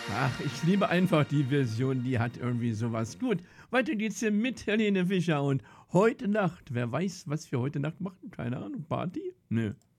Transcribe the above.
Ach, ich liebe einfach die Version, die hat irgendwie sowas. Gut, weiter geht's hier mit Helene Fischer und heute Nacht. Wer weiß, was wir heute Nacht machen? Keine Ahnung. Party? Nö.